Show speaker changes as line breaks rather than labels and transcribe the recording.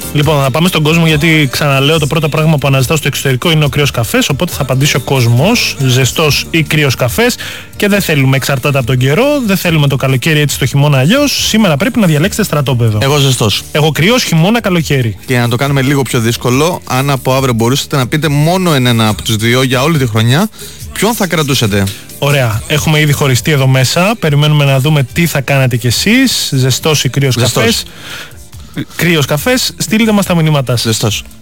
Λοιπόν, θα πάμε στον κόσμο, γιατί ξαναλέω, το πρώτο πράγμα που αναζητάω στο εξωτερικό είναι ο κρύος καφές. Οπότε θα απαντήσει ο κόσμος, ζεστός ή κρύος καφές. Και δεν θέλουμε, εξαρτάται από τον καιρό, δεν θέλουμε το καλοκαίρι έτσι, το χειμώνα αλλιώς. Σήμερα πρέπει να διαλέξετε στρατόπεδο.
Εγώ ζεστός.
Εγώ κρύος, χειμώνα, καλοκαίρι.
Και να το κάνουμε λίγο πιο δύσκολο, αν από αύριο μπορούσατε να πείτε μόνο έναν από τους δύο για όλη τη χρονιά, ποιον θα κρατούσετε?
Ωραία. Έχουμε ήδη χωριστεί εδώ μέσα. Περιμένουμε να δούμε τι θα κάνετε κι εσείς. Ζεστός ή κρύος καφές. Κρύος καφές. Στείλτε μας τα μηνύματά σας.
Ζεστός.